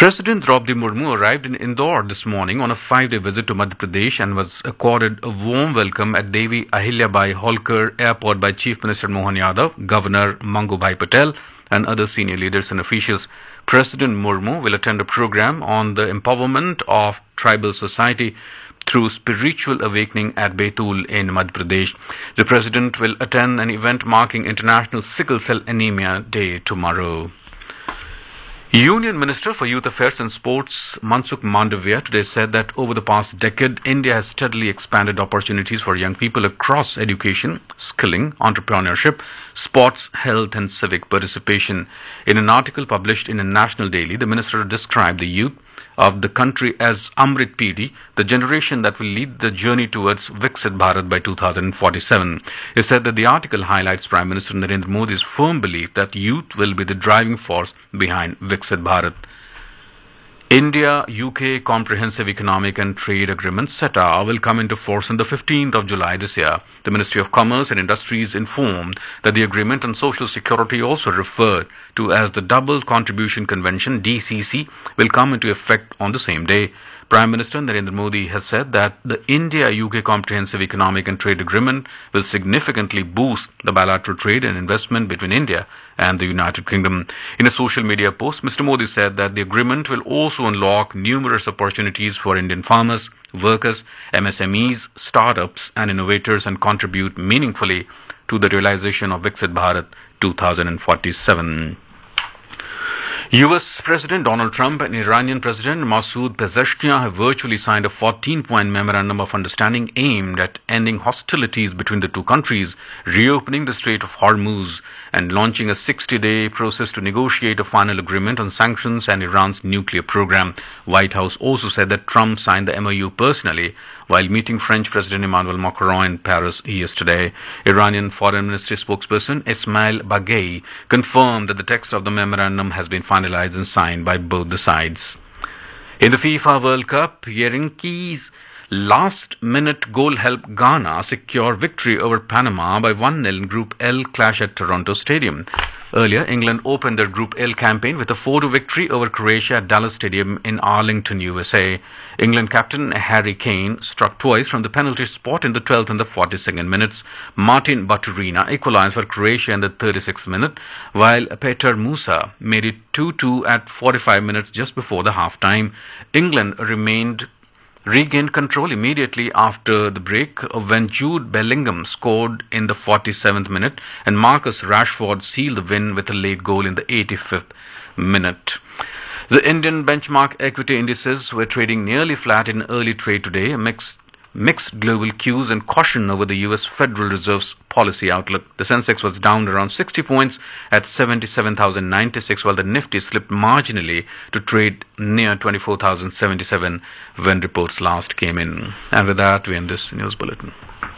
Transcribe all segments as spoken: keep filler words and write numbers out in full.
President Draupadi Murmu arrived in Indore this morning on a five-day visit to Madhya Pradesh and was accorded a warm welcome at Devi Ahilyabai Holkar Airport by Chief Minister Mohan Yadav, Governor Mangubhai Patel, and other senior leaders and officials. President Murmu will attend a program on the empowerment of tribal society through spiritual awakening at Betul in Madhya Pradesh. The president will attend an event marking International Sickle Cell Anemia Day tomorrow. Union Minister for Youth Affairs and Sports Mansukh Mandavia today said that over the past decade, India has steadily expanded opportunities for young people across education, skilling, entrepreneurship, sports, health and civic participation. In an article published in a national daily, the minister described the youth of the country as Amrit Pidi, the generation that will lead the journey towards Viksit Bharat by two thousand forty-seven. He said that the article highlights Prime Minister Narendra Modi's firm belief that youth will be the driving force behind Viksit Bharat. India-U K Comprehensive Economic and Trade Agreement (CETA) will come into force on the fifteenth of July this year. The Ministry of Commerce and Industries informed that the agreement on social security, also referred to as the Double Contribution Convention (D C C), will come into effect on the same day. Prime Minister Narendra Modi has said that the India-U K Comprehensive Economic and Trade Agreement will significantly boost the bilateral trade and investment between India and the United Kingdom. In a social media post, Mister Modi said that the agreement will also unlock numerous opportunities for Indian farmers, workers, M S M Es, startups and innovators and contribute meaningfully to the realization of Viksit Bharat two thousand forty-seven. U S President Donald Trump and Iranian President Masoud Pezeshkian have virtually signed a fourteen-point memorandum of understanding aimed at ending hostilities between the two countries, reopening the Strait of Hormuz, and launching a sixty-day process to negotiate a final agreement on sanctions and Iran's nuclear program. White House also said that Trump signed the M O U personally while meeting French President Emmanuel Macron in Paris yesterday. Iranian Foreign Ministry spokesperson Ismail Baghei confirmed that the text of the memorandum has been finalized and signed by both the sides. In the FIFA World Cup, Yerenki's last-minute goal helped Ghana secure victory over Panama by one nil in Group L clash at Toronto Stadium. Earlier, England opened their Group L campaign with a four two victory over Croatia at Dallas Stadium in Arlington, U S A. England captain Harry Kane struck twice from the penalty spot in the twelfth and the forty-second minutes. Martin Baturina equalized for Croatia in the thirty-sixth minute, while Petar Musa made it two two at forty-five minutes just before the half-time. England remained regained control immediately after the break when Jude Bellingham scored in the forty-seventh minute and Marcus Rashford sealed the win with a late goal in the eighty-fifth minute. The Indian benchmark equity indices were trading nearly flat in early trade today, amidst mixed global cues and caution over the U S Federal Reserve's policy outlook. The Sensex was down around sixty points at seventy-seven thousand ninety-six, while the Nifty slipped marginally to trade near twenty-four thousand seventy-seven when reports last came in. And with that, we end this news bulletin.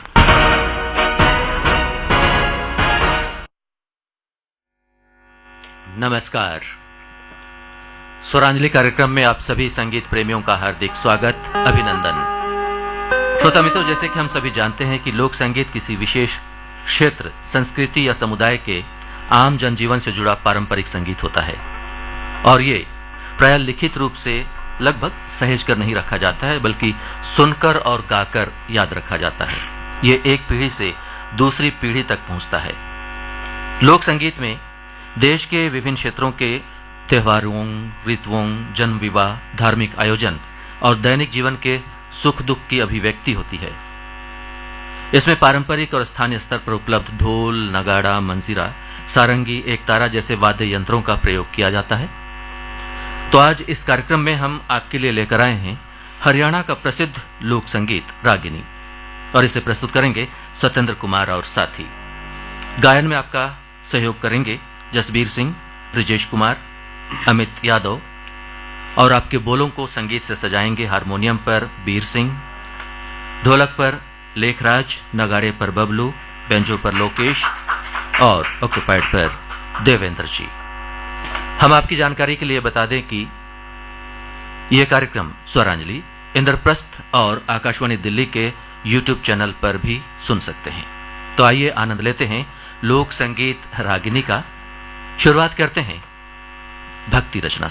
नमस्कार। स्वरांजलि कार्यक्रम में आप सभी संगीत प्रेमियों का हार्दिक स्वागत, अभिनंदन। श्रोता मित्रों, जैसे कि हम सभी जानते हैं कि लोक संगीत किसी विशेष क्षेत्र, संस्कृति या समुदाय के आम जनजीवन से जुड़ा पारंपरिक संगीत होता है और ये प्रायः लिखित रूप से लगभग सहेज कर नहीं रखा जाता है, बल्कि सुनकर और गाकर याद रखा जाता है। ये एक पीढ़ी से दूसरी पीढ़ी तक पहुंचता है। लोक संगीत में देश के विभिन्न क्षेत्रों के त्योहारों, ऋतुओं, जन्म विवाह, धार्मिक आयोजन और दैनिक जीवन के सुख दुख की अभिव्यक्ति होती है। इसमें पारंपरिक और स्थानीय स्तर पर उपलब्ध ढोल, नगाड़ा, मंजीरा, सारंगी, एकतारा जैसे वाद्य यंत्रों का प्रयोग किया जाता है। तो आज इस कार्यक्रम में हम आपके लिए लेकर आए हैं हरियाणा का प्रसिद्ध लोक संगीत रागिनी, और इसे प्रस्तुत करेंगे सत्येंद्र कुमार और साथी। गायन में आपका सहयोग करेंगे जसबीर सिंह, ब्रिजेश कुमार, अमित यादव, और आपके बोलों को संगीत से सजाएंगे हारमोनियम पर बीर सिंह, ढोलक पर लेखराज, नगाड़े पर बबलू, बेंजो पर लोकेश और ऑक्टोपैड पर देवेंद्र जी। हम आपकी जानकारी के लिए बता दें कि यह कार्यक्रम स्वरांजलि इंद्रप्रस्थ और आकाशवाणी दिल्ली के यूट्यूब चैनल पर भी सुन सकते हैं। तो आइए आनंद लेते हैं लोक संगीत रागिनी का। शुरुआत करते हैं भक्ति रचना